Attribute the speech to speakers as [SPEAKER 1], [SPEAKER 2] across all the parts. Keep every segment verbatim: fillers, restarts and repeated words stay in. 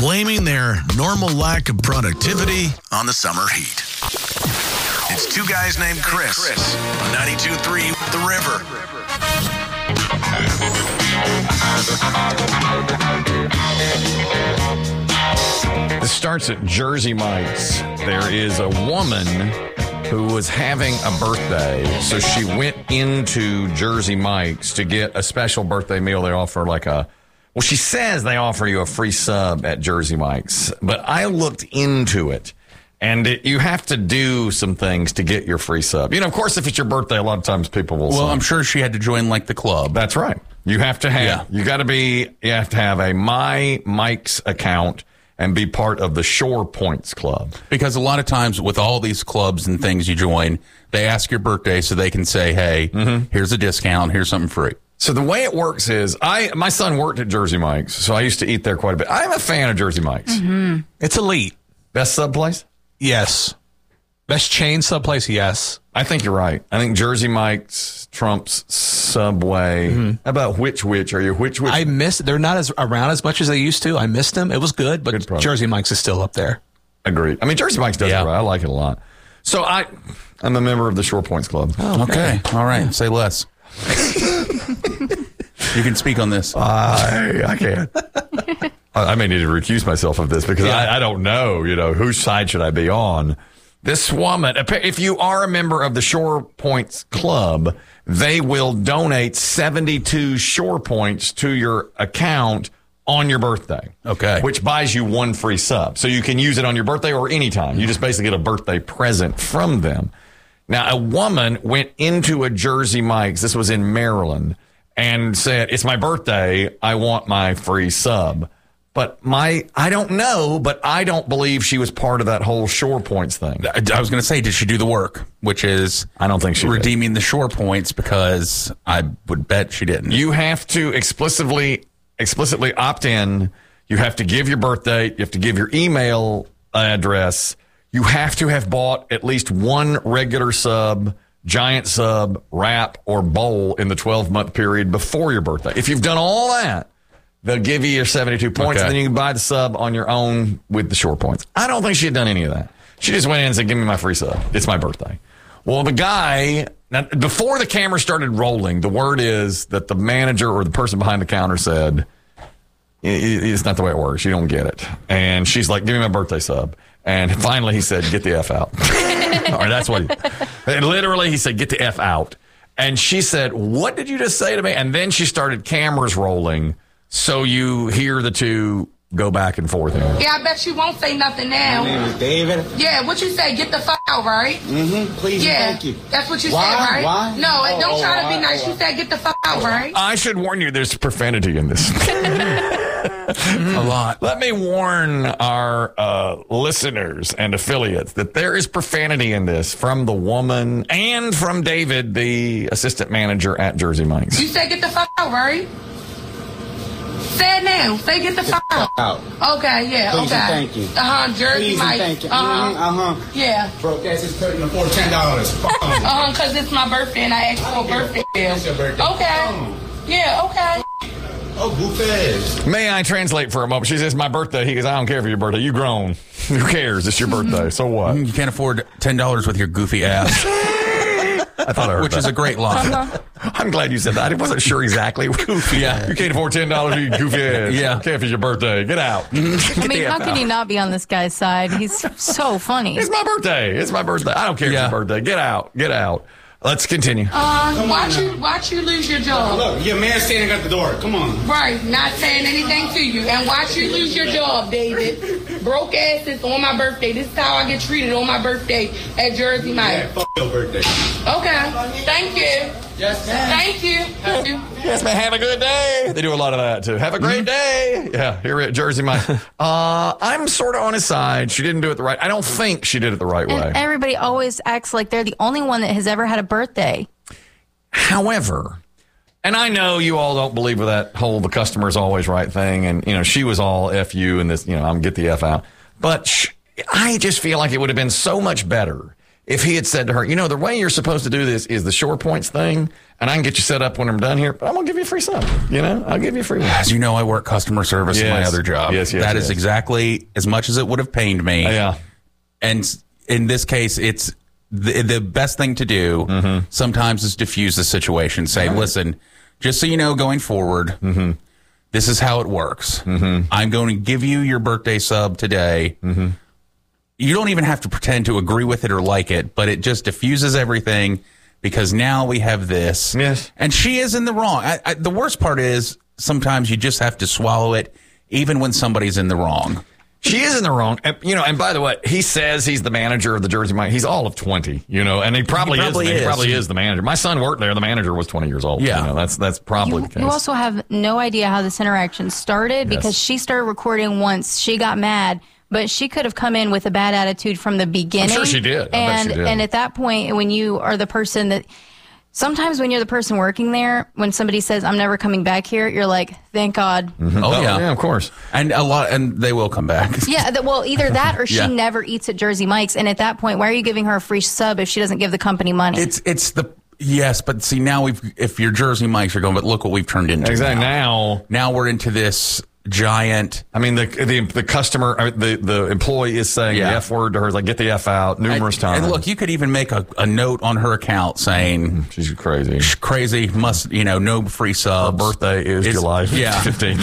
[SPEAKER 1] blaming their normal lack of productivity on the summer heat. It's Two Guys Named Chris on ninety-two point three The River.
[SPEAKER 2] This starts at Jersey Mike's. There is a woman who was having a birthday, so she went into Jersey Mike's to get a special birthday meal. They offer like a, well, she says they offer you a free sub at Jersey Mike's, but I looked into it, and it, you have to do some things to get your free sub. You know, of course, if it's your birthday, a lot of times people will.
[SPEAKER 3] Well,
[SPEAKER 2] sub.
[SPEAKER 3] I'm sure she had to join like the club.
[SPEAKER 2] That's right. You have to have.
[SPEAKER 3] Yeah.
[SPEAKER 2] You got to be. You have to have a My Mike's account and be part of the Shore Points Club.
[SPEAKER 3] Because a lot of times with all these clubs and things you join, they ask your birthday so they can say, hey, mm-hmm. here's a discount, here's something free.
[SPEAKER 2] So the way it works is, I my son worked at Jersey Mike's, so I used to eat there quite a bit. I'm a fan of Jersey Mike's.
[SPEAKER 4] Mm-hmm. It's elite.
[SPEAKER 2] Best sub place?
[SPEAKER 4] Yes. Best chain sub place? Yes.
[SPEAKER 2] I think you're right. I think Jersey Mike's trumps Subway. Mm-hmm. How about Which Wich? Are you Which Wich?
[SPEAKER 4] I miss. They're not as around as much as they used to. I missed them. It was good, but
[SPEAKER 2] good
[SPEAKER 4] Jersey Mike's is still up there.
[SPEAKER 2] Agreed. I mean, Jersey Mike's does
[SPEAKER 3] yeah.
[SPEAKER 2] it right. I like it a lot. So I, I'm a member of the Shore Points Club.
[SPEAKER 3] Oh, okay. okay. All right. Say less. You can speak on this.
[SPEAKER 2] I I can't. I, I may need to recuse myself of this because yeah. I, I don't know. You know, whose side should I be on? This woman, if you are a member of the Shore Points Club, they will donate seventy-two Shore Points to your account on your birthday.
[SPEAKER 3] Okay.
[SPEAKER 2] Which buys you one free sub. So you can use it on your birthday or anytime. You just basically get a birthday present from them. Now, a woman went into a Jersey Mike's, this was in Maryland, and said, it's my birthday, I want my free sub. But my, I don't know, but I don't believe she was part of that whole Shore Points thing.
[SPEAKER 3] I was going to say, did she do the work? Which is,
[SPEAKER 2] I don't think she
[SPEAKER 3] redeeming
[SPEAKER 2] did.
[SPEAKER 3] the Shore Points, because I would bet she didn't.
[SPEAKER 2] You have to explicitly, explicitly opt in. You have to give your birthday. You have to give your email address. You have to have bought at least one regular sub, giant sub, wrap, or bowl in the twelve-month period before your birthday. If you've done all that, they'll give you your seventy-two points, okay. and then you can buy the sub on your own with the Shore Points. I don't think she had done any of that. She just went in and said, give me my free sub. It's my birthday. Well, the guy, now, before the camera started rolling, the word is that the manager or the person behind the counter said, it's not the way it works. You don't get it. And she's like, give me my birthday sub. And finally he said, get the F out. All right, that's what he, and literally he said, get the F out. And she said, what did you just say to me? And then she started cameras rolling. So you hear the two go back and forth. Here.
[SPEAKER 5] Yeah, I bet you won't say nothing now.
[SPEAKER 6] My name is David.
[SPEAKER 5] Yeah, what you say? Get the fuck out, right?
[SPEAKER 6] Mm-hmm. Please
[SPEAKER 5] yeah,
[SPEAKER 6] and thank you.
[SPEAKER 5] That's what you
[SPEAKER 6] why?
[SPEAKER 5] said, right?
[SPEAKER 6] Why?
[SPEAKER 5] No,
[SPEAKER 6] oh,
[SPEAKER 5] don't
[SPEAKER 6] oh,
[SPEAKER 5] try to
[SPEAKER 6] why?
[SPEAKER 5] be nice.
[SPEAKER 6] Oh,
[SPEAKER 5] you said get the fuck out, right?
[SPEAKER 2] I should warn you, there's profanity in this.
[SPEAKER 3] A lot.
[SPEAKER 2] Let me warn our uh, listeners and affiliates that there is profanity in this from the woman and from David, the assistant manager at Jersey Mike's.
[SPEAKER 5] You said get the fuck out, right? Say it now. Say get the
[SPEAKER 6] Get
[SPEAKER 5] fuck
[SPEAKER 6] the
[SPEAKER 5] out.
[SPEAKER 6] out.
[SPEAKER 5] Okay, yeah,
[SPEAKER 6] Please
[SPEAKER 5] okay.
[SPEAKER 6] and thank you.
[SPEAKER 5] Uh-huh, Jersey
[SPEAKER 6] Please
[SPEAKER 5] Mike's.
[SPEAKER 6] and thank you.
[SPEAKER 5] Uh-huh.
[SPEAKER 6] Mm-hmm, uh-huh.
[SPEAKER 5] Yeah.
[SPEAKER 6] Broke ass is cutting for ten dollars.
[SPEAKER 5] Uh-huh, because it's my birthday and I asked for a birthday bill.
[SPEAKER 6] It's your birthday.
[SPEAKER 5] Okay.
[SPEAKER 6] Oh.
[SPEAKER 5] Yeah, okay.
[SPEAKER 6] Oh, goof ass.
[SPEAKER 2] May I translate for a moment? She says, my birthday. He goes, I don't care for your birthday. You grown. Who cares? It's your birthday. So what?
[SPEAKER 3] You can't afford ten dollars with your goofy ass.
[SPEAKER 2] I thought I heard
[SPEAKER 3] Which
[SPEAKER 2] that.
[SPEAKER 3] is a great line.
[SPEAKER 5] Uh-huh.
[SPEAKER 2] I'm glad you said that. I wasn't sure exactly. Goofy.
[SPEAKER 3] Yeah.
[SPEAKER 2] You can't afford ten dollars, you goofy ass.
[SPEAKER 3] Yeah.
[SPEAKER 2] I care if it's your birthday. Get out.
[SPEAKER 7] I mean, how can you not be on this guy's side? He's so funny.
[SPEAKER 2] It's my birthday. It's my birthday. I don't care
[SPEAKER 3] Yeah.
[SPEAKER 2] if it's your birthday. Get out. Get out. Let's continue.
[SPEAKER 5] Uh, watch you, watch you lose your job.
[SPEAKER 6] Look, your man standing at the door. Come on.
[SPEAKER 5] Right, not saying anything to you. And watch you lose your job, David. Broke asses on my birthday. This is how I get treated on my birthday at Jersey
[SPEAKER 6] Yeah,
[SPEAKER 5] Mike's.
[SPEAKER 6] fuck your birthday.
[SPEAKER 5] Okay, thank you.
[SPEAKER 6] Yes, ma'am.
[SPEAKER 5] Thank you.
[SPEAKER 2] Yes, man. Have a good day. They do a lot of that, too. Have a great day. Yeah, here at Jersey Mike. uh, I'm sort of on his side. She didn't do it the right. I don't think she did it the right way.
[SPEAKER 7] And everybody always acts like they're the only one that has ever had a birthday.
[SPEAKER 2] However, and I know you all don't believe with that whole the customer's always right thing. And, you know, she was all F you and this, you know, I'm get the F out. But sh- I just feel like it would have been so much better if he had said to her, you know, the way you're supposed to do this is the shore points thing, and I can get you set up when I'm done here, but I'm going to give you a free sub. You know, I'll give you a free one.
[SPEAKER 3] As you know, I work customer service in my
[SPEAKER 2] Yes.
[SPEAKER 3] other job.
[SPEAKER 2] Yes, yes,
[SPEAKER 3] That is
[SPEAKER 2] yes.
[SPEAKER 3] exactly as much as it would have pained me.
[SPEAKER 2] Yeah.
[SPEAKER 3] And in this case, it's the, the best thing to do
[SPEAKER 2] Mm-hmm.
[SPEAKER 3] sometimes is diffuse the situation. Say, listen, just so you know, going forward,
[SPEAKER 2] Mm-hmm.
[SPEAKER 3] this is how it works. I'm going to give you your birthday sub today.
[SPEAKER 2] Mm-hmm.
[SPEAKER 3] You don't even have to pretend to agree with it or like it, but it just diffuses everything because now we have this.
[SPEAKER 2] Yes.
[SPEAKER 3] And she is in the wrong. I, I, the worst part is sometimes you just have to swallow it even when somebody's in the wrong.
[SPEAKER 2] She is in the wrong. And, you know, and by the way, he says he's the manager of the Jersey Mike. He's all of twenty, you know, and he probably,
[SPEAKER 3] He probably
[SPEAKER 2] is.
[SPEAKER 3] is.
[SPEAKER 2] He probably is the manager. My son worked there. The manager was twenty years old.
[SPEAKER 3] Yeah.
[SPEAKER 2] You know, that's that's probably
[SPEAKER 7] You,
[SPEAKER 2] the case.
[SPEAKER 7] you also have no idea how this interaction started
[SPEAKER 2] Yes.
[SPEAKER 7] because she started recording once. She got mad, but she could have come in with a bad attitude from the beginning.
[SPEAKER 2] sure she did. I bet
[SPEAKER 7] And
[SPEAKER 2] she did.
[SPEAKER 7] and at that point, when you are the person that. Sometimes when you're the person working there, when somebody says, I'm never coming back here, you're like, thank God.
[SPEAKER 3] Oh, yeah.
[SPEAKER 2] yeah, of course.
[SPEAKER 3] And a lot, and they will come back.
[SPEAKER 7] Yeah, that, well, either that or she
[SPEAKER 3] Yeah.
[SPEAKER 7] never eats at Jersey Mike's. And at that point, why are you giving her a free sub if she doesn't give the company money?
[SPEAKER 3] It's it's the yes, but see now we've if your Jersey Mikes are going, but look what we've turned into.
[SPEAKER 2] Exactly.
[SPEAKER 3] Now,
[SPEAKER 2] Now,
[SPEAKER 3] now we're into this giant.
[SPEAKER 2] I mean, the the the customer, I mean, the the employee is saying
[SPEAKER 3] Yeah.
[SPEAKER 2] the F word to her, like, get the F out numerous
[SPEAKER 3] and,
[SPEAKER 2] times.
[SPEAKER 3] And look, you could even make a, a note on her account saying
[SPEAKER 2] she's crazy.
[SPEAKER 3] crazy must you know no free subs.
[SPEAKER 2] Her birthday is
[SPEAKER 3] It's-
[SPEAKER 2] July
[SPEAKER 3] yeah.
[SPEAKER 2] fifteenth.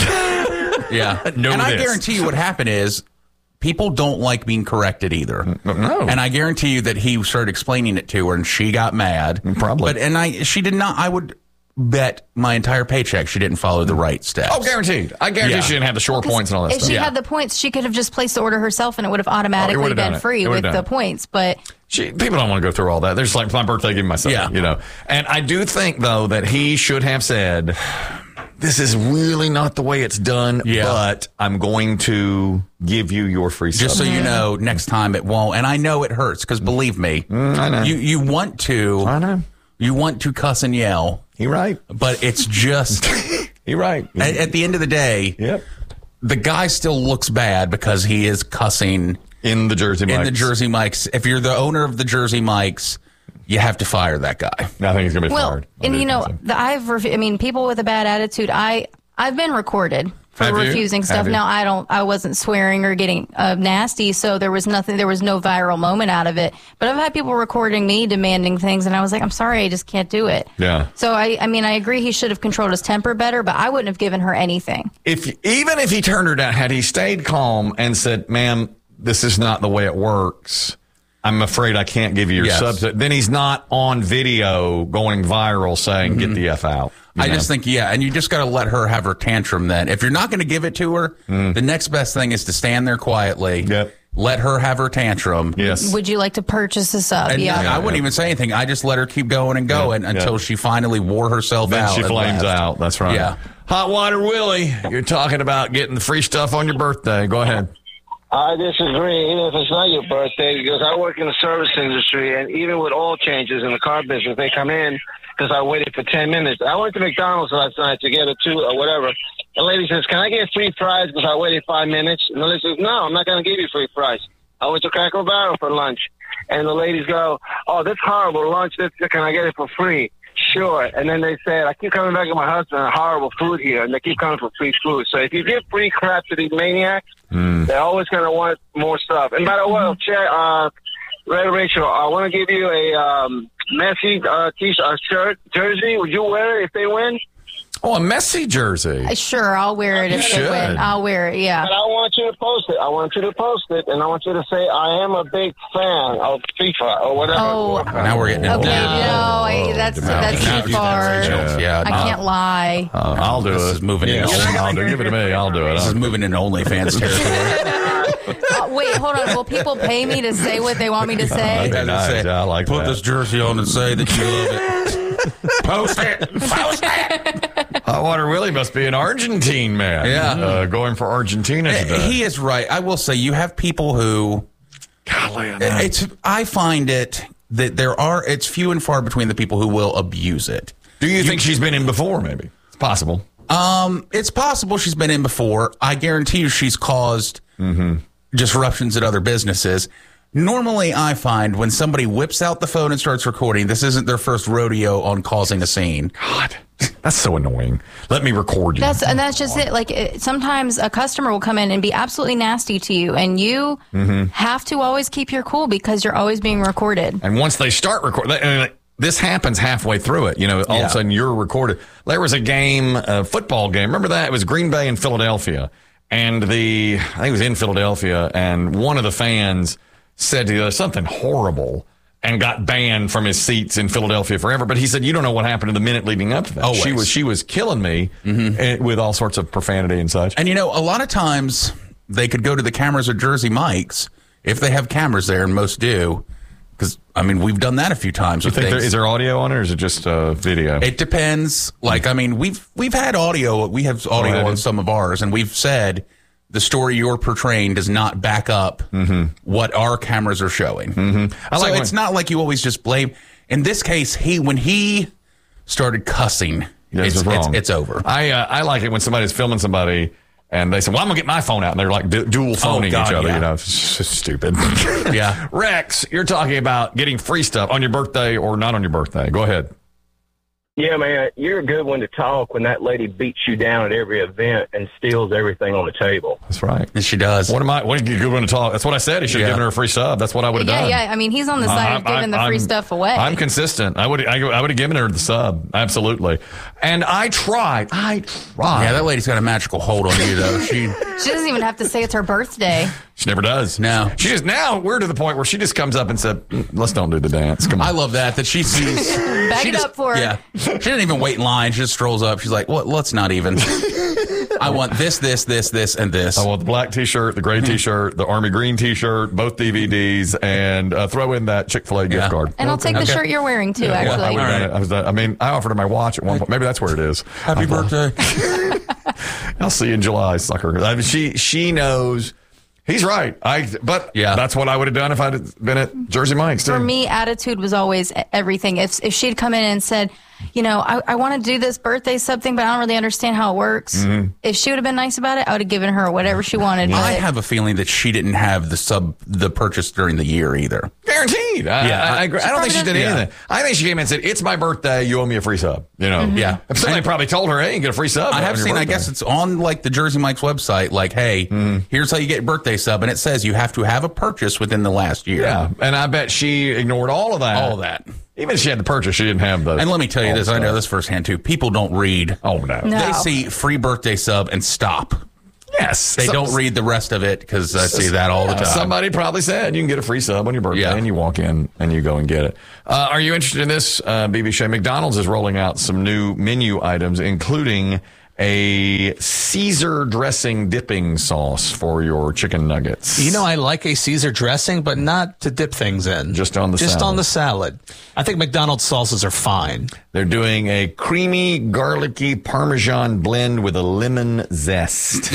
[SPEAKER 3] Yeah,
[SPEAKER 2] Know
[SPEAKER 3] and I
[SPEAKER 2] this.
[SPEAKER 3] guarantee you what happened is people don't like being corrected either.
[SPEAKER 2] No.
[SPEAKER 3] And I guarantee you that he started explaining it to her, and she got mad.
[SPEAKER 2] Probably.
[SPEAKER 3] But and I she did not. I would bet my entire paycheck she didn't follow the right steps.
[SPEAKER 2] Oh, guaranteed. I guarantee
[SPEAKER 3] Yeah.
[SPEAKER 2] she didn't have the shore points and all that
[SPEAKER 7] if
[SPEAKER 2] stuff.
[SPEAKER 7] she
[SPEAKER 3] Yeah.
[SPEAKER 7] had the points, she could have just placed the order herself and it would have
[SPEAKER 2] Oh, it
[SPEAKER 7] automatically
[SPEAKER 2] would've done
[SPEAKER 7] been
[SPEAKER 2] it.
[SPEAKER 7] free
[SPEAKER 2] It
[SPEAKER 7] with
[SPEAKER 2] would've
[SPEAKER 7] the
[SPEAKER 2] done it.
[SPEAKER 7] points. But
[SPEAKER 2] She, people don't want to go through all that. There's like, it's my birthday, give me my son.
[SPEAKER 3] Yeah.
[SPEAKER 2] You know. And I do think, though, that he should have said, this is really not the way it's done,
[SPEAKER 3] Yeah.
[SPEAKER 2] but I'm going to give you your free
[SPEAKER 3] Just so
[SPEAKER 2] sub.
[SPEAKER 3] you know, next time it won't. And I know it hurts because believe me,
[SPEAKER 2] I know.
[SPEAKER 3] you you want to.
[SPEAKER 2] I know.
[SPEAKER 3] You want to cuss and yell,
[SPEAKER 2] He right.
[SPEAKER 3] but it's just
[SPEAKER 2] He right.
[SPEAKER 3] at, at the end of the day,
[SPEAKER 2] Yep.
[SPEAKER 3] the guy still looks bad because he is cussing
[SPEAKER 2] In the Jersey Mike's.
[SPEAKER 3] in the Jersey Mikes. If you're the owner of the Jersey Mikes, you have to fire that guy.
[SPEAKER 2] I think he's going to be
[SPEAKER 7] well,
[SPEAKER 2] fired. I
[SPEAKER 7] and
[SPEAKER 2] do
[SPEAKER 7] you know,
[SPEAKER 2] think so.
[SPEAKER 7] the, I've refu- I mean, people with a bad attitude. I I've been recorded for
[SPEAKER 2] Have you?
[SPEAKER 7] refusing
[SPEAKER 2] Have
[SPEAKER 7] stuff.
[SPEAKER 2] you?
[SPEAKER 7] Now I don't. I wasn't swearing or getting uh, nasty, so there was nothing. There was no viral moment out of it. But I've had people recording me demanding things, and I was like, I'm sorry, I just can't do it.
[SPEAKER 2] Yeah.
[SPEAKER 7] So I, I mean, I agree he should have controlled his temper better, but I wouldn't have given her anything.
[SPEAKER 2] If even if he turned her down, had he stayed calm and said, "Ma'am, this is not the way it works. I'm afraid I can't give you your
[SPEAKER 3] Yes.
[SPEAKER 2] subs," then he's not on video going viral saying, "Get the F out." you
[SPEAKER 3] I
[SPEAKER 2] know?
[SPEAKER 3] just think, yeah, and you just got to let her have her tantrum then. If you're not going to give it to her, the next best thing is to stand there quietly,
[SPEAKER 2] Mm. Yep.
[SPEAKER 3] let her have her tantrum.
[SPEAKER 2] yes.
[SPEAKER 7] Would you like to purchase this up?
[SPEAKER 3] And
[SPEAKER 7] yeah.
[SPEAKER 3] I wouldn't
[SPEAKER 2] yeah.
[SPEAKER 3] even say anything. I just let her keep going and going
[SPEAKER 2] Yeah,
[SPEAKER 3] until
[SPEAKER 2] yeah.
[SPEAKER 3] she finally wore herself
[SPEAKER 2] Then
[SPEAKER 3] out.
[SPEAKER 2] she
[SPEAKER 3] and
[SPEAKER 2] flames
[SPEAKER 3] left.
[SPEAKER 2] out. That's right.
[SPEAKER 3] Yeah.
[SPEAKER 2] Hot Water Willie, you're talking about getting the free stuff on your birthday. Go ahead.
[SPEAKER 8] I disagree, even if it's not your birthday, because I work in the service industry, and even with oil changes in the car business, they come in because I waited for ten minutes. I went to McDonald's last night to get a two or whatever. The lady says, can I get free fries because I waited five minutes? And the lady says, no, I'm not going to give you free fries. I went to Cracker Barrel for lunch. And the ladies go, oh, that's horrible lunch. That's, can I get it for free? Sure. And then they said, I keep coming back with my husband, horrible food here, and they keep coming for free food. So if you give free crap to these maniacs, they're always going to want more stuff. And by the way, Chair, uh, Red Rachel, I want to give you a um, Messi uh, t-shirt, uh, shirt, jersey. Would you wear it if they win?
[SPEAKER 2] Oh, a Messi jersey.
[SPEAKER 7] Sure, I'll wear it if
[SPEAKER 2] You
[SPEAKER 7] they win.
[SPEAKER 2] should.
[SPEAKER 7] I'll wear it. Yeah.
[SPEAKER 8] But I want you to post it. I want you to post it, and I want you to say, I am a big fan of FIFA or whatever.
[SPEAKER 7] Oh.
[SPEAKER 3] Now we're getting into
[SPEAKER 7] Okay,
[SPEAKER 3] it.
[SPEAKER 7] no, I, that's that's
[SPEAKER 3] Now
[SPEAKER 7] too
[SPEAKER 3] you-
[SPEAKER 7] far.
[SPEAKER 3] Rachel, Yeah,
[SPEAKER 7] I
[SPEAKER 3] no.
[SPEAKER 7] can't lie.
[SPEAKER 2] Uh, I'll do
[SPEAKER 3] This
[SPEAKER 2] it.
[SPEAKER 3] is moving
[SPEAKER 2] Yeah,
[SPEAKER 3] in.
[SPEAKER 2] I'll do it. Give it to me. I'll do it.
[SPEAKER 3] This is moving in OnlyFans territory.
[SPEAKER 7] Uh, wait, hold on. Will people pay me to say what they want me to say?
[SPEAKER 2] Okay. nice. Yeah, I like
[SPEAKER 3] Put
[SPEAKER 2] that.
[SPEAKER 3] this jersey on and say that you love it. Post it. Post it.
[SPEAKER 2] Hot Water Willie must be an Argentine man.
[SPEAKER 3] Yeah.
[SPEAKER 2] Uh, going for Argentina today.
[SPEAKER 3] He is right. I will say you have people who
[SPEAKER 2] Golly, I know.
[SPEAKER 3] it's I find it that there are it's few and far between the people who will abuse it.
[SPEAKER 2] Do you think she's been in before, maybe? It's possible.
[SPEAKER 3] Um, it's possible she's been in before. I guarantee you she's caused disruptions at other businesses. Normally, I find when somebody whips out the phone and starts recording, this isn't their first rodeo on causing a scene.
[SPEAKER 2] God, that's so annoying. Let me record you.
[SPEAKER 7] That's and that's just it. Like it, sometimes a customer will come in and be absolutely nasty to you, and you
[SPEAKER 2] Mm-hmm.
[SPEAKER 7] have to always keep your cool because you're always being recorded.
[SPEAKER 2] And once they start recording, this happens halfway through it. You know, all
[SPEAKER 3] Yeah.
[SPEAKER 2] of a sudden you're recorded. There was a game, a football game. Remember that? It was Green Bay and Philadelphia. And the, I think it was in Philadelphia, and one of the fans said to the other something horrible and got banned from his seats in Philadelphia forever. But he said, you don't know what happened in the minute leading up to that.
[SPEAKER 3] Always.
[SPEAKER 2] She was, she was killing me eh, with all sorts of profanity and such.
[SPEAKER 3] And you know, a lot of times they could go to the cameras or Jersey Mike's if they have cameras there, and most do. Because, I mean, we've done that a few times.
[SPEAKER 2] You
[SPEAKER 3] with
[SPEAKER 2] think there,
[SPEAKER 3] things.
[SPEAKER 2] is there audio on it, or is it just uh, video?
[SPEAKER 3] It depends. Like, I mean, we've we've had audio. We have audio
[SPEAKER 2] ahead.
[SPEAKER 3] on some of ours, and we've said the story you're portraying does not back up what our cameras are showing.
[SPEAKER 2] Mm-hmm. I
[SPEAKER 3] So
[SPEAKER 2] like
[SPEAKER 3] it's
[SPEAKER 2] when-
[SPEAKER 3] not like you always just blame. In this case, he when he started cussing,
[SPEAKER 2] Yeah,
[SPEAKER 3] it's,
[SPEAKER 2] it's
[SPEAKER 3] it's,
[SPEAKER 2] wrong.
[SPEAKER 3] it's over.
[SPEAKER 2] I uh, I like it when somebody's filming somebody and they say, "Well, I'm gonna get my phone out," and they're like du- dual phoning
[SPEAKER 3] God,
[SPEAKER 2] each other.
[SPEAKER 3] yeah.
[SPEAKER 2] You know, it's just stupid.
[SPEAKER 3] Yeah.
[SPEAKER 2] Rex, you're talking about getting free stuff on your birthday or not on your birthday. Go ahead.
[SPEAKER 9] Yeah, man, you're a good one to talk when that lady beats you down at every event and steals everything on the table.
[SPEAKER 2] That's right.
[SPEAKER 3] And she does.
[SPEAKER 2] What am I? What a good one to talk? That's what I said. He should have
[SPEAKER 3] Yeah.
[SPEAKER 2] given her a free sub. That's what I would have
[SPEAKER 7] Yeah,
[SPEAKER 2] done.
[SPEAKER 7] yeah. I mean, he's on the side of
[SPEAKER 2] I'm-
[SPEAKER 7] giving the
[SPEAKER 2] I'm-
[SPEAKER 7] free
[SPEAKER 2] I'm-
[SPEAKER 7] stuff away.
[SPEAKER 2] I'm consistent. I would I, I would have given her the sub. Absolutely. And I tried. I tried.
[SPEAKER 3] Yeah, that lady's got a magical hold on you, though. She
[SPEAKER 7] She doesn't even have to say it's her birthday.
[SPEAKER 2] She never does.
[SPEAKER 3] No.
[SPEAKER 2] She just now we're to the point where she just comes up and said, "Mm, let's don't do the dance. Come on."
[SPEAKER 3] I love that that she sees.
[SPEAKER 7] Back
[SPEAKER 3] she
[SPEAKER 7] it
[SPEAKER 3] just-
[SPEAKER 7] up for her.
[SPEAKER 3] Yeah, she didn't even wait in line. She just strolls up. She's like, "What? Let's not even. I want this, this, this, this, and this."
[SPEAKER 2] I want the black T-shirt, the gray T-shirt, the army green T-shirt, both D V Ds, and uh, throw in that Chick-fil-A gift
[SPEAKER 3] Yeah.
[SPEAKER 2] card.
[SPEAKER 7] And I'll take the
[SPEAKER 3] Okay.
[SPEAKER 7] shirt you're wearing too,
[SPEAKER 2] Yeah, I
[SPEAKER 7] actually.
[SPEAKER 2] would've done it. I, was, I mean, I offered her my watch at one point. Maybe that's where it is.
[SPEAKER 3] Happy
[SPEAKER 2] I thought,
[SPEAKER 3] birthday.
[SPEAKER 2] I'll see you in July, sucker. I mean, she she knows. He's right. I but
[SPEAKER 3] Yeah.
[SPEAKER 2] that's what I would have done if I'd been at Jersey Mike's.
[SPEAKER 7] For
[SPEAKER 2] too.
[SPEAKER 7] me, attitude was always everything. If if she'd come in and said, you know, I, I want to do this birthday something, but I don't really understand how it works.
[SPEAKER 2] Mm-hmm.
[SPEAKER 7] If she would have been nice about it, I would have given her whatever she wanted. But
[SPEAKER 3] I have a feeling that she didn't have the sub the purchase during the year either.
[SPEAKER 2] Guaranteed. I,
[SPEAKER 3] Yeah.
[SPEAKER 2] I, I, agree. I don't think she did
[SPEAKER 3] probably did-
[SPEAKER 2] anything. I think she came in and said, "It's my birthday. You owe me a free sub." You know.
[SPEAKER 3] Yeah.
[SPEAKER 2] If somebody
[SPEAKER 3] I-
[SPEAKER 2] probably told her, "Hey, you get a free sub."
[SPEAKER 3] I
[SPEAKER 2] on
[SPEAKER 3] have
[SPEAKER 2] your
[SPEAKER 3] seen. I
[SPEAKER 2] birthday."
[SPEAKER 3] guess it's on like the Jersey Mike's website. Like, hey, here's how you get birthday sub, and it says you have to have a purchase within the last year.
[SPEAKER 2] Yeah, and I bet she ignored all of that.
[SPEAKER 3] All of that.
[SPEAKER 2] Even if she had the purchase, she didn't have the.
[SPEAKER 3] And let me tell you
[SPEAKER 2] all
[SPEAKER 3] this.
[SPEAKER 2] the
[SPEAKER 3] I know
[SPEAKER 2] stuff.
[SPEAKER 3] this firsthand too. People don't read.
[SPEAKER 2] Oh no.
[SPEAKER 7] No.
[SPEAKER 3] They see free birthday sub and stop.
[SPEAKER 2] Yes.
[SPEAKER 3] They
[SPEAKER 2] So-
[SPEAKER 3] don't read the rest of it because I see that all the
[SPEAKER 2] Yeah,
[SPEAKER 3] time.
[SPEAKER 2] Somebody probably said you can get a free sub on your birthday,
[SPEAKER 3] Yeah.
[SPEAKER 2] and you walk in and you go and get it. Uh, are you interested in this, uh, B B Shea? McDonald's is rolling out some new menu items, including a Caesar dressing dipping sauce for your chicken nuggets.
[SPEAKER 4] You know, I like a Caesar dressing, but not to dip things in.
[SPEAKER 2] Just on the
[SPEAKER 4] Just
[SPEAKER 2] salad.
[SPEAKER 4] on the salad. I think McDonald's sauces are fine.
[SPEAKER 2] They're doing a creamy, garlicky Parmesan blend with a lemon zest.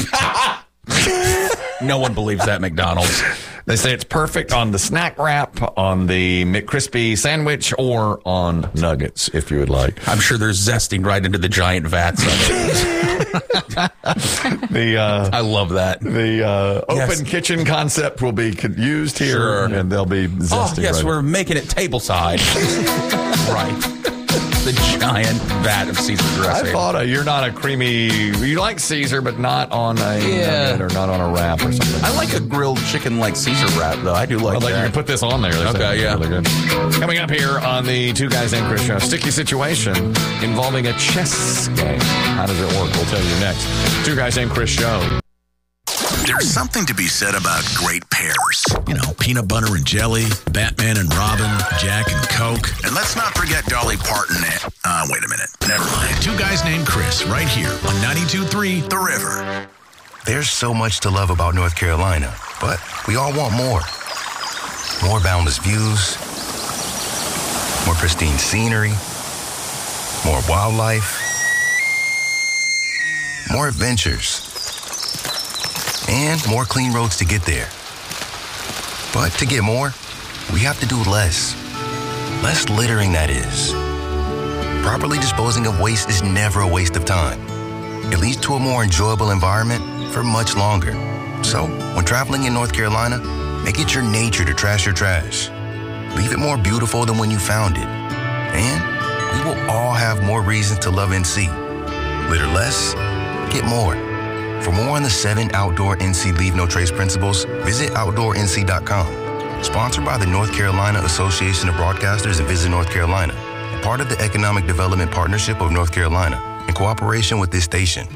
[SPEAKER 3] No one believes that McDonald's.
[SPEAKER 2] They say it's perfect on the snack wrap, on the McCrispy sandwich, or on nuggets, if you would like.
[SPEAKER 3] I'm sure they're zesting right into the giant vats of it.
[SPEAKER 2] The uh,
[SPEAKER 3] I love that.
[SPEAKER 2] the uh, open
[SPEAKER 3] Yes.
[SPEAKER 2] kitchen concept will be co- used here,
[SPEAKER 3] Sure.
[SPEAKER 2] and they'll be zesting.
[SPEAKER 3] Oh, yes,
[SPEAKER 2] right.
[SPEAKER 3] we're making it tableside. Right. The giant vat of Caesar
[SPEAKER 2] I
[SPEAKER 3] dressing.
[SPEAKER 2] thought uh, you're not a creamy. You like Caesar, but not on a
[SPEAKER 4] Yeah.
[SPEAKER 2] nugget or not on a wrap or something.
[SPEAKER 3] I like a grilled chicken like Caesar wrap, though. I do like
[SPEAKER 2] Well, like you
[SPEAKER 3] that.
[SPEAKER 2] can put this on there. They say
[SPEAKER 3] Okay,
[SPEAKER 2] it's
[SPEAKER 3] yeah.
[SPEAKER 2] really good. Coming up here on the Two Guys Named Chris show, sticky situation involving a chess game. How does it work? We'll tell you next. Two Guys Named Chris show.
[SPEAKER 1] There's something to be said about great pairs. You know, peanut butter and jelly, Batman and Robin, Jack and Coke. And let's not forget Dolly Parton and... Uh, wait a minute. Never mind. Two Guys Named Chris, right here on ninety-two point three The River.
[SPEAKER 10] There's so much to love about North Carolina, but we all want more. More boundless views, more pristine scenery, more wildlife, more adventures, and more clean roads to get there. But to get more, we have to do less. Less littering, that is. Properly disposing of waste is never a waste of time. It leads to a more enjoyable environment for much longer. So, when traveling in North Carolina, Make it your nature to trash your trash. Leave it more beautiful than when you found it. And we will all have more reasons to love N C. Litter less, get more. For more on the seven outdoor N C Leave No Trace principles, visit outdoor N C dot com. Sponsored by the North Carolina Association of Broadcasters and Visit North Carolina, a part of the Economic Development Partnership of North Carolina, in cooperation with this station.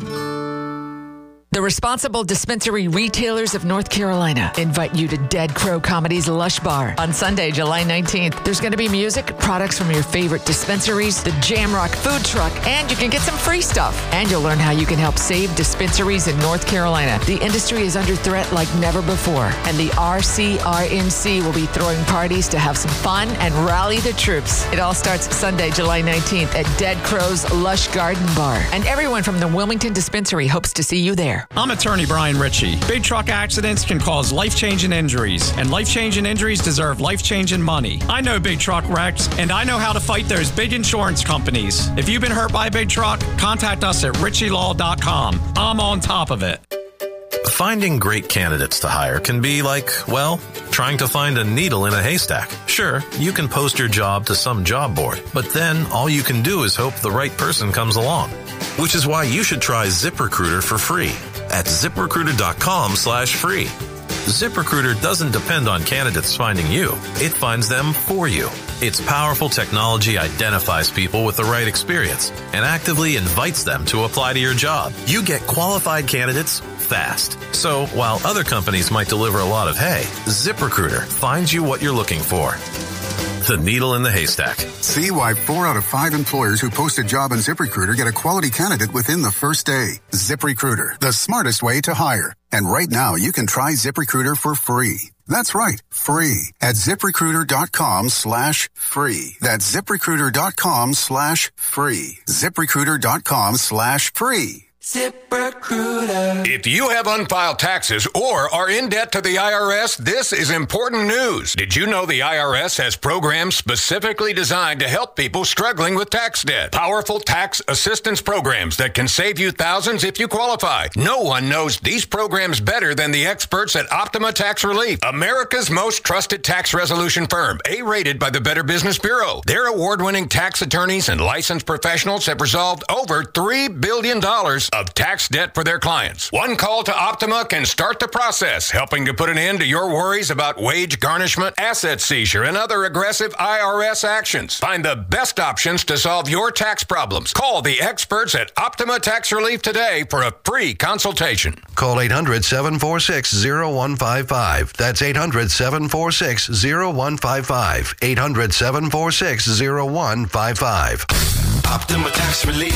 [SPEAKER 11] The responsible dispensary retailers of North Carolina invite you to Dead Crow Comedy's Lush Bar on Sunday, July nineteenth. There's going to be music, products from your favorite dispensaries, the Jamrock food truck, and you can get some free stuff. And you'll learn how you can help save dispensaries in North Carolina. The industry is under threat like never before, and the R C R N C will be throwing parties to have some fun and rally the troops. It all starts Sunday, July nineteenth at Dead Crow's Lush Garden Bar. And everyone from the Wilmington Dispensary hopes to see you there.
[SPEAKER 12] I'm attorney Brian Ritchie. Big truck accidents can cause life-changing injuries, and life-changing injuries deserve life-changing money. I know big truck wrecks, and I know how to fight those big insurance companies. If you've been hurt by a big truck, contact us at ritchie law dot com. I'm on top of it.
[SPEAKER 13] Finding great candidates to hire can be like, well, trying to find a needle in a haystack. Sure, you can post your job to some job board, but then all you can do is hope the right person comes along. Which is why you should try ZipRecruiter for free at ZipRecruiter.com slash free. ZipRecruiter doesn't depend on candidates finding you. It finds them for you. Its powerful technology identifies people with the right experience and actively invites them to apply to your job. You get qualified candidates fast. So while other companies might deliver a lot of hay, ZipRecruiter finds you what you're looking for. The needle in the haystack.
[SPEAKER 14] See why four out of five employers who post a job on ZipRecruiter get a quality candidate within the first day. ZipRecruiter, the smartest way to hire. And right now, you can try ZipRecruiter for free. That's right, free at ZipRecruiter.com slash free. That's ZipRecruiter.com slash free. ZipRecruiter.com slash free.
[SPEAKER 15] ZipRecruiter. If you have unfiled taxes or are in debt to the I R S, this is important news. Did you know the I R S has programs specifically designed to help people struggling with tax debt? Powerful tax assistance programs that can save you thousands if you qualify. No one knows these programs better than the experts at Optima Tax Relief, America's most trusted tax resolution firm, A-rated by the Better Business Bureau. Their award-winning tax attorneys and licensed professionals have resolved over three billion dollars of tax debt for their clients. One call to Optima can start the process, helping to put an end to your worries about wage garnishment, asset seizure, and other aggressive I R S actions. Find the best options to solve your tax problems. Call the experts at Optima Tax Relief today for a free consultation.
[SPEAKER 16] Call eight hundred, seven four six, zero one five five. That's eight hundred, seven four six, zero one five five. eight hundred, seven four six, zero one five five.
[SPEAKER 15] Optima Tax Relief.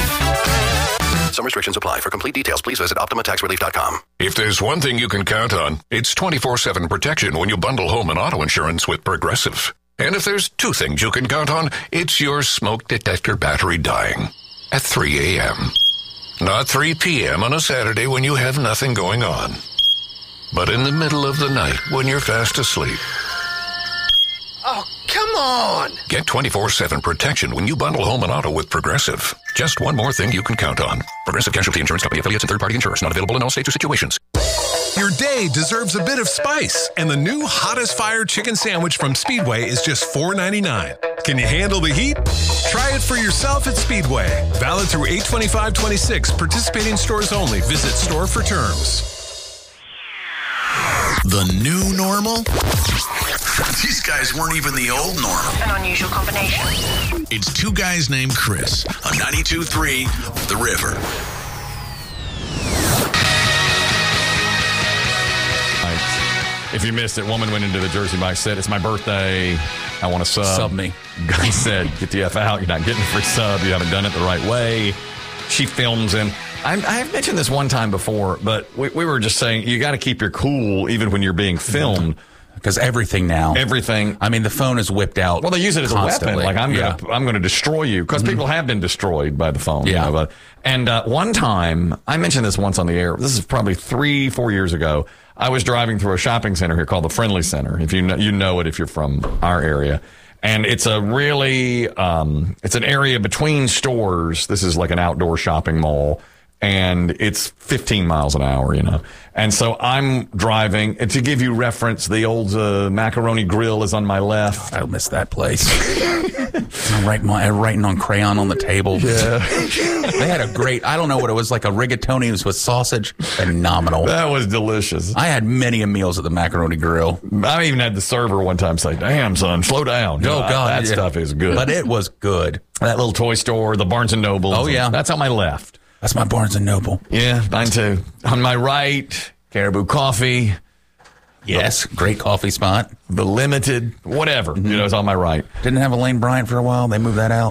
[SPEAKER 10] Some restrictions apply. For complete details, please visit Optima Tax Relief dot com.
[SPEAKER 17] If there's one thing you can count on, it's twenty-four seven protection when you bundle home and auto insurance with Progressive. And if there's two things you can count on, it's your smoke detector battery dying at three a.m. Not three p.m. on a Saturday when you have nothing going on, but in the middle of the night when you're fast asleep.
[SPEAKER 15] Oh, come on!
[SPEAKER 17] Get twenty-four seven protection when you bundle home and auto with Progressive. Just one more thing you can count on. Progressive Casualty Insurance Company, affiliates, and third-party insurers. Not available in all states or situations.
[SPEAKER 18] Your day deserves a bit of spice, and the new Hottest Fire Chicken Sandwich from Speedway is just four ninety-nine. Can you handle the heat? Try it for yourself at Speedway. Valid through eight twenty-five twenty-six. Participating stores only. Visit store for terms.
[SPEAKER 1] The new normal? These guys weren't even the old normal.
[SPEAKER 19] An unusual combination.
[SPEAKER 1] It's two guys named Chris on ninety-two point three The River.
[SPEAKER 2] If you missed it, woman went into the Jersey Mike, said, it's my birthday. I want to sub.
[SPEAKER 3] Sub me.
[SPEAKER 2] Guy said, get the F out. You're not getting a free sub. You haven't done it the right way. She films him. I, I've mentioned this one time before, but we, we were just saying you got to keep your cool even when you're being filmed.
[SPEAKER 3] Because everything now,
[SPEAKER 2] everything.
[SPEAKER 3] I mean, the phone is whipped out.
[SPEAKER 2] Well, they use it as
[SPEAKER 3] constantly.
[SPEAKER 2] a weapon. Like I'm
[SPEAKER 3] yeah.
[SPEAKER 2] gonna, I'm going to destroy you because mm-hmm. people have been destroyed by the phone.
[SPEAKER 3] Yeah.
[SPEAKER 2] You know, but, and uh, one time, I mentioned this once on the air. This is probably three, four years ago. I was driving through a shopping center here called the Friendly Center. If you know, you know it if you're from our area. And it's a really, um, it's an area between stores. This is like an outdoor shopping mall. and it's fifteen miles an hour, you know. And so I'm driving. And to give you reference, the old uh, Macaroni Grill is on my left.
[SPEAKER 3] I miss that place. I'm writing, my, writing on crayon on the table.
[SPEAKER 2] Yeah.
[SPEAKER 3] They had a great, I don't know what it was, like a rigatoni with sausage. Phenomenal.
[SPEAKER 2] That was delicious.
[SPEAKER 3] I had many a meals at the Macaroni Grill.
[SPEAKER 2] I even had the server one time say, damn, son, slow down. You
[SPEAKER 3] Oh,
[SPEAKER 2] know,
[SPEAKER 3] God.
[SPEAKER 2] That
[SPEAKER 3] yeah.
[SPEAKER 2] stuff is good.
[SPEAKER 3] But it was good.
[SPEAKER 2] That little toy store, the Barnes and Noble.
[SPEAKER 3] Oh, yeah.
[SPEAKER 2] That's on my left.
[SPEAKER 3] That's my Barnes and Noble.
[SPEAKER 2] Yeah, mine too. On my right, Caribou Coffee.
[SPEAKER 3] Yes, great coffee spot.
[SPEAKER 2] The Limited, whatever, mm-hmm. you know, it's on my right.
[SPEAKER 3] Didn't have a Lane Bryant for a while. They moved that out.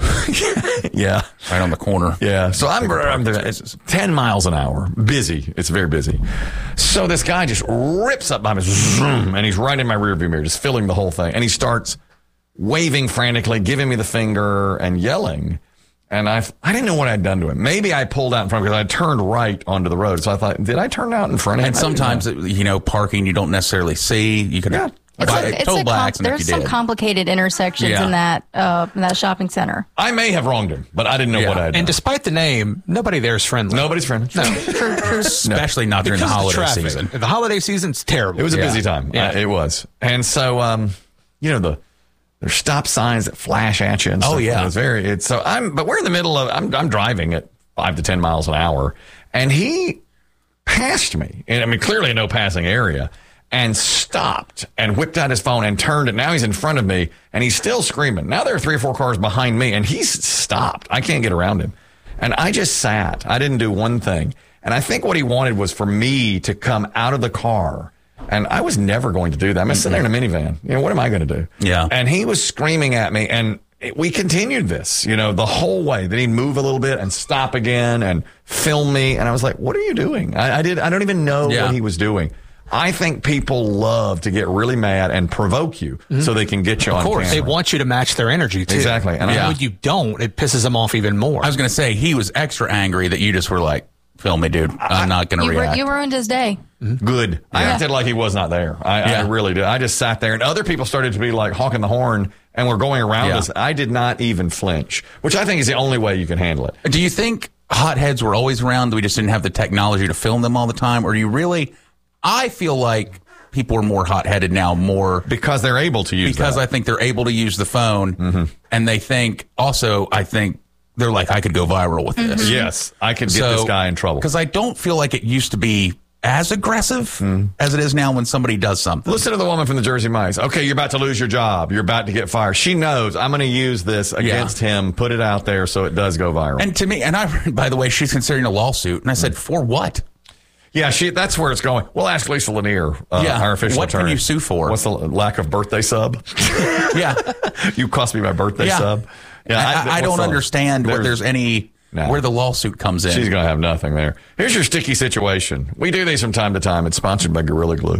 [SPEAKER 2] Yeah.
[SPEAKER 3] Right on the corner.
[SPEAKER 2] Yeah. So I'm, I'm there. It's ten miles an hour. Busy. It's very busy. So this guy just rips up by me, zoom, and he's right in my rearview mirror, just filling the whole thing. And he starts waving frantically, giving me the finger and yelling. And I I didn't know what I'd done to him. Maybe I pulled out in front because I turned right onto the road. So I thought, did I turn out in front of him?
[SPEAKER 3] And sometimes, you know, parking you don't necessarily see. You could have
[SPEAKER 7] It's
[SPEAKER 3] buy
[SPEAKER 7] a,
[SPEAKER 3] a
[SPEAKER 7] it's
[SPEAKER 3] toll
[SPEAKER 7] a
[SPEAKER 3] by
[SPEAKER 7] com-
[SPEAKER 3] accident
[SPEAKER 7] there's
[SPEAKER 3] if you
[SPEAKER 7] some
[SPEAKER 3] did.
[SPEAKER 7] complicated intersections
[SPEAKER 2] Yeah.
[SPEAKER 7] in that uh, in that shopping center.
[SPEAKER 2] I may have wronged him, but I didn't know
[SPEAKER 4] Yeah.
[SPEAKER 2] what I had done.
[SPEAKER 4] And despite the name, nobody there is friendly.
[SPEAKER 2] Nobody's friendly.
[SPEAKER 4] No.
[SPEAKER 3] Especially not during the
[SPEAKER 4] Because of
[SPEAKER 3] holiday
[SPEAKER 4] traffic.
[SPEAKER 3] season.
[SPEAKER 4] The holiday season's terrible.
[SPEAKER 2] It was a
[SPEAKER 4] Yeah.
[SPEAKER 2] busy time.
[SPEAKER 4] Yeah.
[SPEAKER 2] Uh, it was. And so, um, you know, the there's stop signs that flash at you. And
[SPEAKER 3] Oh,
[SPEAKER 2] stuff.
[SPEAKER 3] yeah.
[SPEAKER 2] And it's very. It's so I'm. But we're in the middle of. I'm. I'm driving at five to ten miles an hour, and he passed me. And I mean, clearly a no passing area, and stopped and whipped out his phone and turned it. Now he's in front of me, and he's still screaming. Now there are three or four cars behind me, and he's stopped. I can't get around him, and I just sat. I didn't do one thing, and I think what he wanted was for me to come out of the car. And I was never going to do that. I'm going to sit there in a minivan. You know, what am I going to do?
[SPEAKER 3] Yeah.
[SPEAKER 2] And he was screaming at me, and it, we continued this, you know, the whole way. Then he'd move a little bit and stop again and film me. And I was like, what are you doing? I, I did. I don't even know
[SPEAKER 3] Yeah.
[SPEAKER 2] what he was doing. I think people love to get really mad and provoke you so they can get you on
[SPEAKER 4] Of course,
[SPEAKER 2] camera.
[SPEAKER 4] they want you to match their energy too.
[SPEAKER 2] Exactly. And
[SPEAKER 4] And
[SPEAKER 2] I-
[SPEAKER 4] when you don't, it pisses them off even more.
[SPEAKER 3] I was going to say, he was extra angry that you just were like, film me, dude. I'm not going to
[SPEAKER 7] You, ru-
[SPEAKER 3] react.
[SPEAKER 7] you ruined his day.
[SPEAKER 2] Good. I
[SPEAKER 7] Yeah.
[SPEAKER 2] acted like he was not there. I, I
[SPEAKER 3] Yeah.
[SPEAKER 2] really did. I just sat there, and other people started to be like honking the horn and were going around
[SPEAKER 3] Yeah.
[SPEAKER 2] us. I did not even flinch, which I think is the only way you can handle it.
[SPEAKER 3] Do you think hotheads were always around? We just didn't have the technology to film them all the time? Or do you really? I feel like people are more hot-headed now, more
[SPEAKER 2] because they're able to use
[SPEAKER 3] because
[SPEAKER 2] that.
[SPEAKER 3] I think they're able to use the phone, and they think also I think they're like, I could go viral with this.
[SPEAKER 2] Yes, I could get this guy in trouble.
[SPEAKER 3] Because I don't feel like it used to be as aggressive as it is now when somebody does something.
[SPEAKER 2] Listen to the woman from the Jersey Mike's. Okay, you're about to lose your job. You're about to get fired. She knows I'm going to use this against him, put it out there so it does go viral.
[SPEAKER 3] And to me, and I, by the way, she's considering a lawsuit. And I said, for what?
[SPEAKER 2] Yeah, she. That's where it's going. We'll ask Lisa Lanier, uh,
[SPEAKER 3] Yeah,
[SPEAKER 2] our official
[SPEAKER 3] what can
[SPEAKER 2] attorney.
[SPEAKER 3] you sue for?
[SPEAKER 2] What's the lack of birthday sub?
[SPEAKER 3] Yeah.
[SPEAKER 2] You cost me my birthday
[SPEAKER 3] Yeah.
[SPEAKER 2] sub. Yeah,
[SPEAKER 3] I, I
[SPEAKER 2] what's
[SPEAKER 3] don't
[SPEAKER 2] the-
[SPEAKER 3] understand what there's any,
[SPEAKER 2] No.
[SPEAKER 3] where the lawsuit comes in.
[SPEAKER 2] She's going to have nothing there. Here's your sticky situation. We do these from time to time. It's sponsored by Gorilla Glue.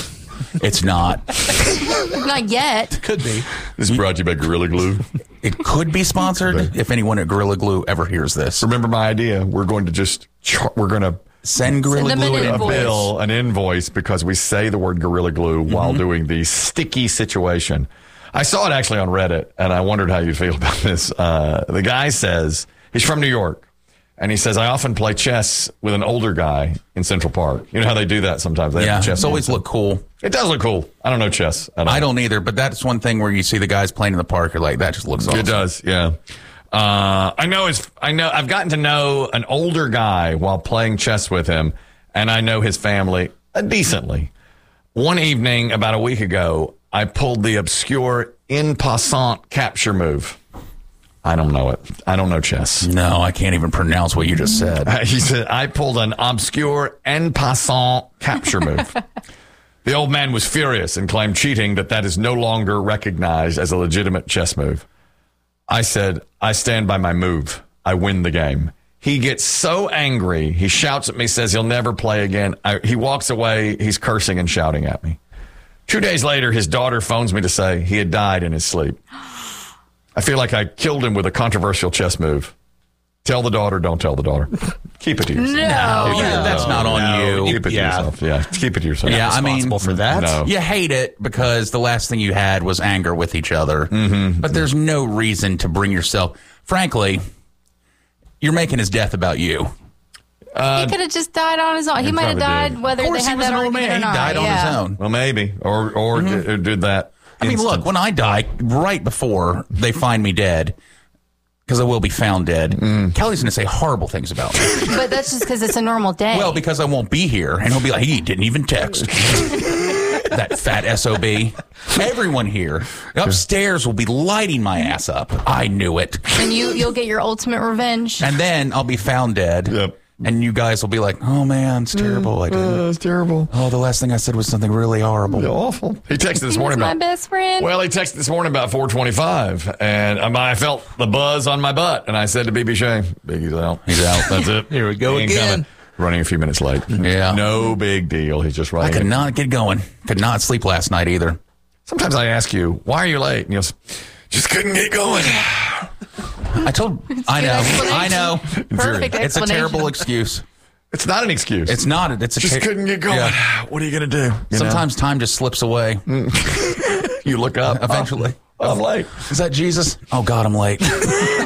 [SPEAKER 3] It's not.
[SPEAKER 7] Not yet.
[SPEAKER 4] Could be.
[SPEAKER 2] This is brought to you by Gorilla Glue.
[SPEAKER 3] It could be sponsored if anyone at Gorilla Glue ever hears this.
[SPEAKER 2] Remember my idea. We're going to just, char- we're going to
[SPEAKER 3] Send Gorilla
[SPEAKER 7] Send them
[SPEAKER 3] Glue
[SPEAKER 7] an
[SPEAKER 3] an
[SPEAKER 2] a
[SPEAKER 7] invoice.
[SPEAKER 2] bill, an invoice, because we say the word Gorilla Glue while doing the sticky situation. I saw it actually on Reddit, and I wondered how you'd feel about this. Uh, the guy says, he's from New York, and he says, I often play chess with an older guy in Central Park. You know how they do that sometimes? They
[SPEAKER 3] Yeah,
[SPEAKER 2] have chess
[SPEAKER 3] it's always
[SPEAKER 2] games.
[SPEAKER 3] look cool.
[SPEAKER 2] It does look cool. I don't know chess at all.
[SPEAKER 3] I don't either, but that's one thing where you see the guys playing in the park, you're like, that just looks awesome.
[SPEAKER 2] It does, yeah. Uh, I know his. I know. I've gotten to know an older guy while playing chess with him, and I know his family uh, decently. One evening, about a week ago, I pulled the obscure en passant capture move. I don't know it. I don't know chess.
[SPEAKER 3] No, I can't even pronounce what you just said.
[SPEAKER 2] Uh, he said I pulled an obscure en passant capture move. The old man was furious and claimed cheating that that is no longer recognized as a legitimate chess move. I said, I stand by my move. I win the game. He gets so angry. He shouts at me, says he'll never play again. I, he walks away. He's cursing and shouting at me. Two days later, his daughter phones me to say he had died in his sleep. I feel like I killed him with a controversial chess move. Tell the daughter, don't tell the daughter. Keep it to yourself.
[SPEAKER 7] No.
[SPEAKER 3] Yeah, that's not on
[SPEAKER 2] No,
[SPEAKER 3] you.
[SPEAKER 2] Keep it
[SPEAKER 4] Yeah.
[SPEAKER 2] to yourself. Yeah, keep it to yourself.
[SPEAKER 3] Yeah, I mean,
[SPEAKER 4] responsible for that.
[SPEAKER 2] No.
[SPEAKER 3] You hate it because the last thing you had was anger with each other. Mm-hmm. But there's no reason to bring yourself. Frankly, you're making his death about you.
[SPEAKER 2] Uh,
[SPEAKER 7] he could have just died on his own. He,
[SPEAKER 2] He
[SPEAKER 7] might have
[SPEAKER 2] probably
[SPEAKER 7] died
[SPEAKER 2] did.
[SPEAKER 7] whether
[SPEAKER 3] Of course
[SPEAKER 7] they
[SPEAKER 3] he
[SPEAKER 7] had
[SPEAKER 3] was
[SPEAKER 7] that
[SPEAKER 3] an old
[SPEAKER 7] argument
[SPEAKER 3] man.
[SPEAKER 7] or
[SPEAKER 3] He
[SPEAKER 7] not.
[SPEAKER 3] died on
[SPEAKER 7] yeah.
[SPEAKER 3] his own.
[SPEAKER 2] Well, maybe. Or or
[SPEAKER 3] Mm-hmm.
[SPEAKER 2] d- did that.
[SPEAKER 3] I mean, look,
[SPEAKER 2] instant.
[SPEAKER 3] when I die, right before they find me dead, because I will be found dead,
[SPEAKER 2] Mm.
[SPEAKER 3] Kelly's going to say horrible things about me.
[SPEAKER 7] But that's just because it's a normal day.
[SPEAKER 3] Well, because I won't be here, and he'll be like, he didn't even text. That fat S O B. Everyone here upstairs will be lighting my ass up. I knew it.
[SPEAKER 7] and you, you'll get your ultimate revenge.
[SPEAKER 3] And then I'll be found dead.
[SPEAKER 2] Yep.
[SPEAKER 3] And you guys will be like, oh, man, it's terrible. I didn't.
[SPEAKER 2] Uh, it's terrible.
[SPEAKER 3] Oh, the last thing I said was something really horrible.
[SPEAKER 2] Awful. He texted this
[SPEAKER 7] He was
[SPEAKER 2] morning
[SPEAKER 7] my
[SPEAKER 2] about.
[SPEAKER 7] best friend.
[SPEAKER 2] Well, he texted this morning about four twenty-five, and um, I felt the buzz on my butt, and I said to B B Shea, Biggie's out. He's out. That's it.
[SPEAKER 3] Here we go
[SPEAKER 2] He ain't
[SPEAKER 3] again.
[SPEAKER 2] coming. Running a few minutes late.
[SPEAKER 3] Yeah.
[SPEAKER 2] No big deal. He's just
[SPEAKER 3] I
[SPEAKER 2] running.
[SPEAKER 3] could not get going. Could not sleep last night either.
[SPEAKER 2] Sometimes I ask you, why are you late? And you'll say, just couldn't get going.
[SPEAKER 3] I told. I know. I know.
[SPEAKER 7] Perfect
[SPEAKER 3] It's a
[SPEAKER 7] explanation.
[SPEAKER 3] terrible excuse.
[SPEAKER 2] It's not an excuse.
[SPEAKER 3] It's not. It's a
[SPEAKER 2] just
[SPEAKER 3] ter-
[SPEAKER 2] couldn't get going.
[SPEAKER 3] Yeah.
[SPEAKER 2] What are you going to do? You know?
[SPEAKER 3] Sometimes time just slips away.
[SPEAKER 2] you look up.
[SPEAKER 3] Eventually.
[SPEAKER 2] Oh, I'm late.
[SPEAKER 3] Is that Jesus? Oh, God, I'm late. uh,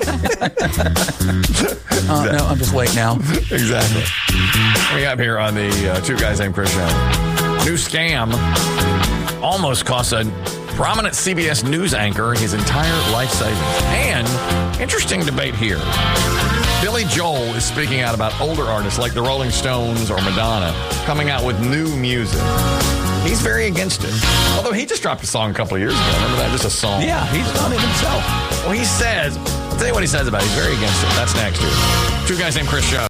[SPEAKER 3] no, I'm just late now.
[SPEAKER 2] Exactly. We have here on the uh, Two Guys Named Chris show. New scam almost cost a prominent C B S News anchor his entire life savings. And interesting debate here. Billy Joel is speaking out about older artists like the Rolling Stones or Madonna coming out with new music. He's very against it. Although he just dropped a song a couple of years ago. Remember that? Just a song.
[SPEAKER 3] Yeah, he's done it himself.
[SPEAKER 2] Well, he says, I'll tell you what he says about it. He's very against it. That's next here. Two Guys Named Chris show.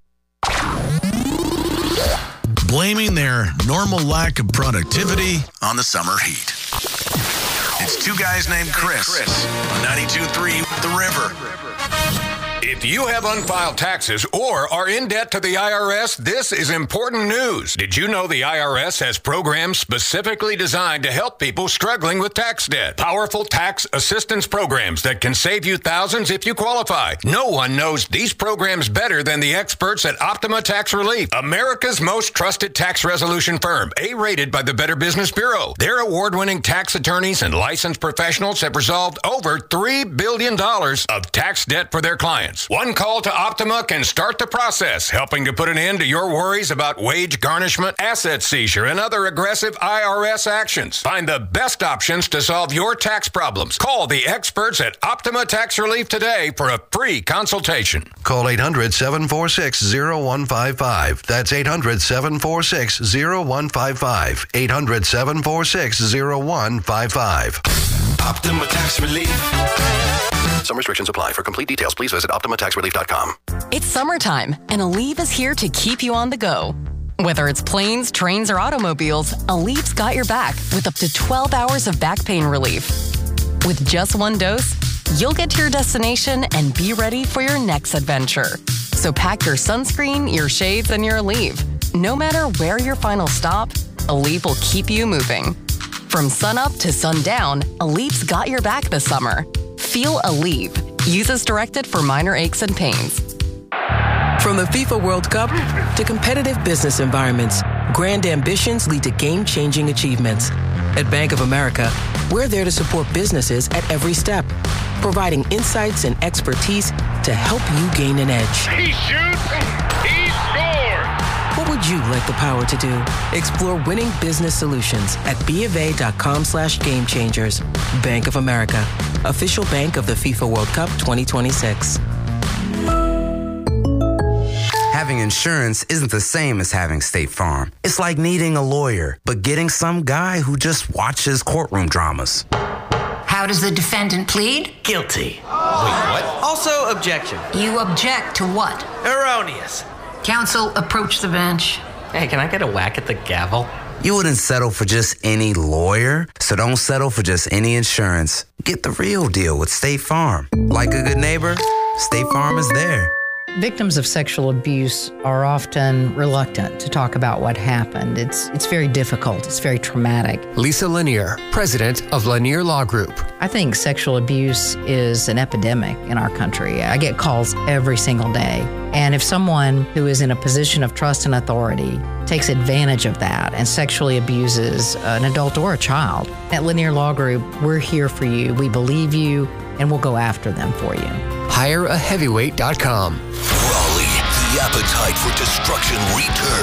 [SPEAKER 1] Blaming their normal lack of productivity on the summer heat. It's Two Guys Named Chris on ninety-two point three The River.
[SPEAKER 15] If you have unfiled taxes or are in debt to the I R S, this is important news. Did you know the I R S has programs specifically designed to help people struggling with tax debt? Powerful tax assistance programs that can save you thousands if you qualify. No one knows these programs better than the experts at Optima Tax Relief, America's most trusted tax resolution firm, A-rated by the Better Business Bureau. Their award-winning tax attorneys and licensed professionals have resolved over three billion dollars of tax debt for their clients. One call to Optima can start the process, helping to put an end to your worries about wage garnishment, asset seizure, and other aggressive I R S actions. Find the best options to solve your tax problems. Call the experts at Optima Tax Relief today for a free consultation.
[SPEAKER 16] Call eight hundred, seven four six, zero one five five. That's eight hundred, seven four six, zero one five five. eight hundred, seven four six, zero one five five.
[SPEAKER 10] Optima Tax Relief. Some restrictions apply. For complete details, please visit optima tax relief dot com.
[SPEAKER 20] It's summertime, and Aleve is here to keep you on the go. Whether it's planes, trains, or automobiles, Aleve's got your back with up to twelve hours of back pain relief. With just one dose, you'll get to your destination and be ready for your next adventure. So pack your sunscreen, your shades, and your Aleve. No matter where your final stop, Aleve will keep you moving. From sunup to sundown, Aleve's got your back this summer. Feel Aleve. Use as directed for minor aches and pains.
[SPEAKER 21] From the FIFA World Cup to competitive business environments, grand ambitions lead to game-changing achievements. At Bank of America, we're there to support businesses at every step, providing insights and expertise to help you gain an edge.
[SPEAKER 22] He shoots, he scores!
[SPEAKER 21] What would you like the power to do? Explore winning business solutions at BofA.com slash game changers. Bank of America, official bank of the FIFA World Cup twenty twenty-six.
[SPEAKER 23] Having insurance isn't the same as having State Farm. It's like needing a lawyer, but getting some guy who just watches courtroom dramas.
[SPEAKER 19] How does the defendant plead?
[SPEAKER 24] Guilty.
[SPEAKER 19] Wait, what?
[SPEAKER 24] Also, objection.
[SPEAKER 19] You object to what?
[SPEAKER 24] Erroneous.
[SPEAKER 19] Counsel, approach the bench.
[SPEAKER 24] Hey, can I get a whack at the gavel?
[SPEAKER 23] You wouldn't settle for just any lawyer, so don't settle for just any insurance. Get the real deal with State Farm. Like a good neighbor, State Farm is there.
[SPEAKER 25] Victims of sexual abuse are often reluctant to talk about what happened. It's it's very difficult. It's very traumatic.
[SPEAKER 26] Lisa Lanier, president of Lanier Law Group.
[SPEAKER 25] I think sexual abuse is an epidemic in our country. I get calls every single day. And if someone who is in a position of trust and authority takes advantage of that and sexually abuses an adult or a child, at Lanier Law Group, we're here for you. We believe you, and we'll go after them for you.
[SPEAKER 26] hire a heavyweight dot com.
[SPEAKER 10] Raleigh, the
[SPEAKER 5] appetite for destruction returns.